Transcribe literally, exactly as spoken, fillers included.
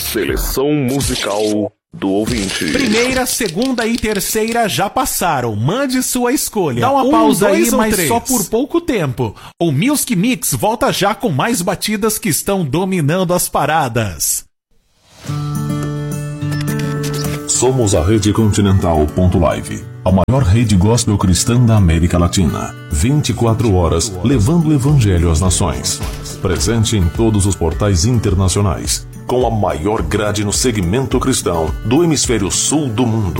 Seleção musical do ouvinte. Primeira, segunda e terceira já passaram. Mande sua escolha. Dá uma um, pausa dois aí, ou mas três. só por pouco tempo. O Music Mix volta já com mais batidas que estão dominando as paradas. Somos a Rede Continental ponto live, a maior rede gospel cristã da América Latina. vinte e quatro horas levando o evangelho às nações. Presente em todos os portais internacionais, com a maior grade no segmento cristão do hemisfério sul do mundo.